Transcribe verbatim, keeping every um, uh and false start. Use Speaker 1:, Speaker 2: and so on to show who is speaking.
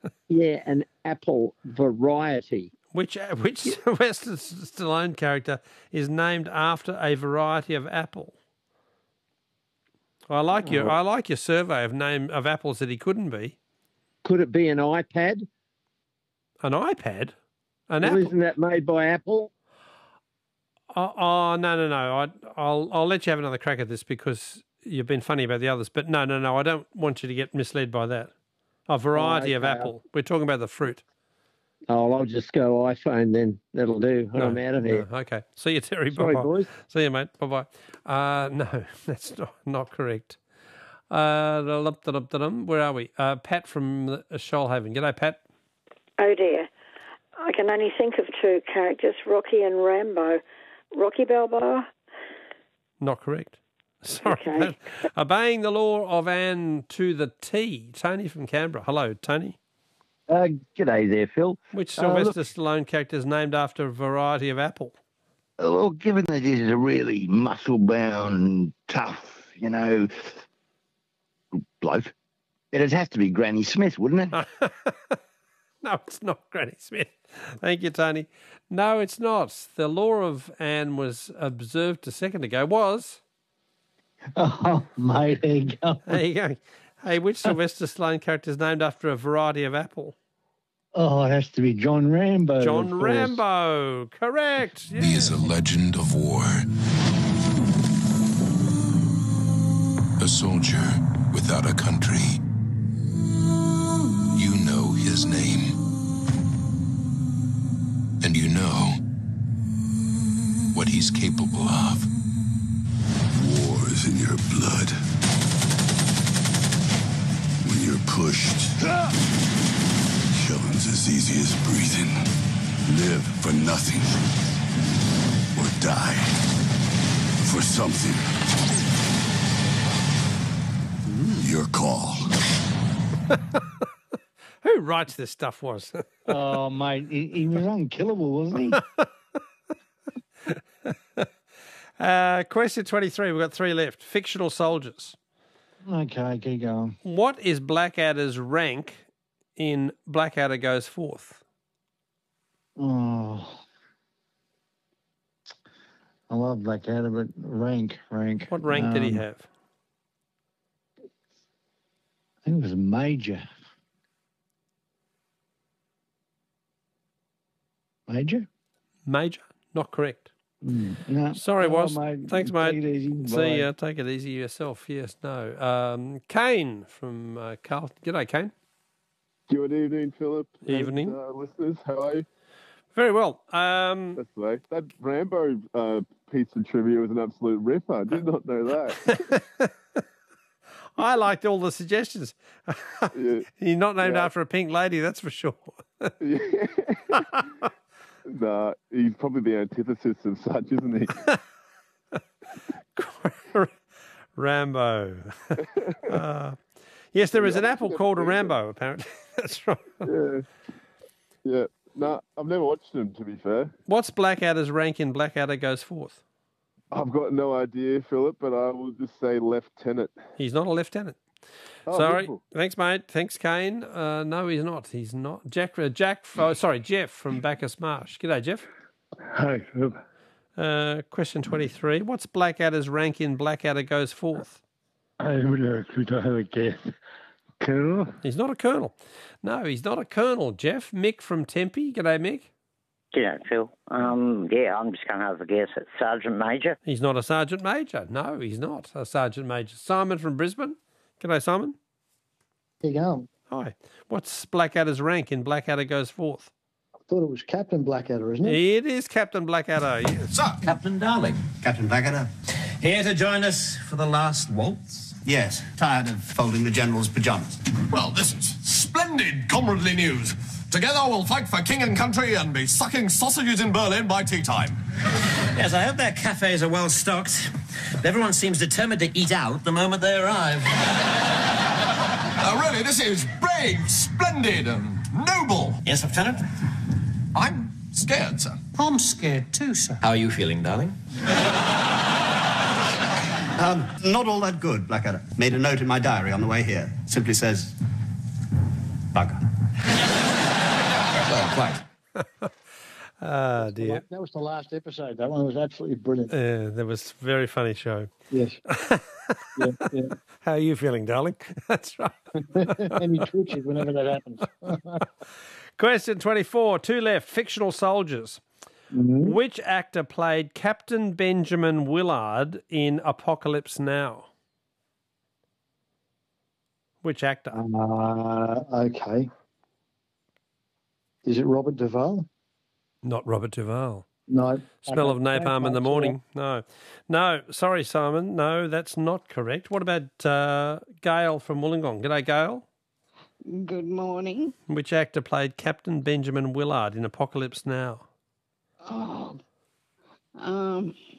Speaker 1: Yeah, an apple variety.
Speaker 2: Which which Sylvester Stallone character is named after a variety of apple? I like your I like your survey of name of apples that he couldn't be.
Speaker 1: Could it be an iPad?
Speaker 2: An iPad? An
Speaker 1: well,
Speaker 2: apple?
Speaker 1: Isn't that made by Apple?
Speaker 2: Oh, oh no no no! I, I'll I'll let you have another crack at this because you've been funny about the others. But no no no! I don't want you to get misled by that. A variety
Speaker 1: oh, okay.
Speaker 2: of apple. We're talking about the fruit.
Speaker 1: Oh, I'll just go iPhone then. That'll do.
Speaker 2: No,
Speaker 1: I'm out of here.
Speaker 2: No, okay. See you, Terry.
Speaker 1: Sorry,
Speaker 2: Bye-bye.
Speaker 1: boys.
Speaker 2: See you, mate. Bye-bye. Uh, no, that's not, not correct. Uh, where are we? Uh, Pat from Shoalhaven. G'day, Pat.
Speaker 3: Oh, dear. I can only think of two characters, Rocky and Rambo. Rocky Balboa?
Speaker 2: Not correct. Sorry.
Speaker 3: Okay.
Speaker 2: Pat. Obeying the law of Anne to the T. Tony from Canberra. Hello, Tony.
Speaker 4: Uh, g'day there, Phil.
Speaker 2: Which Sylvester
Speaker 4: uh,
Speaker 2: Stallone character is named after a variety of apple?
Speaker 4: Well, given that this is a really muscle-bound, tough, you know, bloke, it'd have to be Granny Smith, wouldn't it?
Speaker 2: No, it's not Granny Smith. Thank you, Tony. No, it's not. The law of Anne was observed a second ago. Was?
Speaker 4: Oh, mate, there you go.
Speaker 2: There you go. Hey, which Sylvester Stallone character is named after a variety of apple?
Speaker 4: Oh, it has to be John Rambo.
Speaker 2: John Rambo. Correct. Yeah.
Speaker 5: He is a legend of war. A soldier without a country. You know his name. And you know what he's capable of. War is in your blood. When you're pushed, killing's as easy as breathing. Live for nothing. Or die for something. Your call.
Speaker 2: Who writes this stuff was?
Speaker 4: Oh, mate, he, he was unkillable, wasn't he?
Speaker 2: uh, question twenty-three. We've got three left. Fictional soldiers.
Speaker 4: Okay, keep going.
Speaker 2: What is Blackadder's rank in Blackadder Goes Forth?
Speaker 4: Oh, I love Blackadder, but rank, rank.
Speaker 2: What rank um, did he have?
Speaker 4: I think it was a major. Major?
Speaker 2: Major? Not correct.
Speaker 4: Mm, no.
Speaker 2: Sorry,
Speaker 4: oh,
Speaker 2: was.
Speaker 4: Mate.
Speaker 2: Thanks,
Speaker 4: Take
Speaker 2: mate.
Speaker 4: it easy.
Speaker 2: See ya. Take it easy yourself. Yes, no. Um, Kane from uh, Carlton. G'day, Kane.
Speaker 6: Good evening, Philip.
Speaker 2: Evening.
Speaker 6: And, uh, listeners, how are you?
Speaker 2: Very well. Um,
Speaker 6: That's right. That Rambo uh, piece of trivia was an absolute ripper. I did not know that.
Speaker 2: I liked all the suggestions.
Speaker 6: Yeah.
Speaker 2: You're not named
Speaker 6: Yeah.
Speaker 2: after a pink lady, that's for sure.
Speaker 6: Yeah. Nah, he's probably the antithesis of such, isn't he?
Speaker 2: Rambo. uh, yes, there is an apple called a Rambo, apparently. That's right.
Speaker 6: Yeah. Yeah. No, I've never watched him, to be fair.
Speaker 2: What's Blackadder's rank in Blackadder Goes Forth?
Speaker 6: I've got no idea, Philip, but I will just say lieutenant.
Speaker 2: He's not a lieutenant.
Speaker 6: Oh,
Speaker 2: sorry.
Speaker 6: beautiful.
Speaker 2: Thanks, mate. Thanks, Kane. Uh, no, he's not. He's not. Jack, uh, Jack. Oh, sorry, Jeff from Bacchus Marsh. G'day, Jeff.
Speaker 7: Hi, Philip.
Speaker 2: Uh, question twenty-three. What's Blackadder's rank in Blackadder Goes Forth?
Speaker 7: I would could I have a guess? Colonel?
Speaker 2: He's not a colonel. No, he's not a colonel, Jeff. Mick from Tempe. G'day, Mick.
Speaker 8: G'day, Phil. Um, yeah, I'm just going to have a guess at Sergeant Major.
Speaker 2: He's not a Sergeant Major. No, he's not a Sergeant Major. Simon from Brisbane. G'day, Simon.
Speaker 9: There you go.
Speaker 2: Hi. What's Blackadder's rank in Blackadder Goes Forth?
Speaker 9: I thought it was Captain Blackadder, isn't it?
Speaker 2: It is Captain Blackadder, yes.
Speaker 10: So, Captain Darling. Captain Blackadder. Here to join us for the last waltz? Yes, tired of folding the General's pyjamas.
Speaker 11: Well, this is splendid comradely news. Together we'll fight for king and country and be sucking sausages in Berlin by tea time.
Speaker 10: Yes, I hope their cafes are well stocked. Everyone seems determined to eat out the moment they arrive.
Speaker 11: Uh, really, this is brave, splendid, and noble.
Speaker 10: Yes, Lieutenant?
Speaker 11: I'm scared, sir.
Speaker 10: I'm scared too, sir. How are you feeling, darling?
Speaker 12: Um, not all that good, Blackadder. Made a note in my diary on the way here. Simply says, bugger.
Speaker 10: Well played.
Speaker 2: Ah, dear.
Speaker 9: That was the last episode. That one was absolutely brilliant.
Speaker 2: Yeah, that was a very funny show.
Speaker 9: Yes. yeah, yeah.
Speaker 2: How are you feeling, darling? That's right.
Speaker 9: And he twitches whenever that happens.
Speaker 2: Question twenty-four. Two left. Fictional soldiers.
Speaker 9: Mm-hmm.
Speaker 2: Which actor played Captain Benjamin Willard in Apocalypse Now? Which actor?
Speaker 9: Uh, okay. Is it Robert Duvall?
Speaker 2: Not Robert Duvall.
Speaker 9: No.
Speaker 2: Smell
Speaker 9: Okay.
Speaker 2: of napalm in the morning. No. No. Sorry, Simon. No, that's not correct. What about uh, Gail from Wollongong? G'day, Gail.
Speaker 13: Good morning.
Speaker 2: Which actor played Captain Benjamin Willard in Apocalypse Now?
Speaker 13: Oh, um,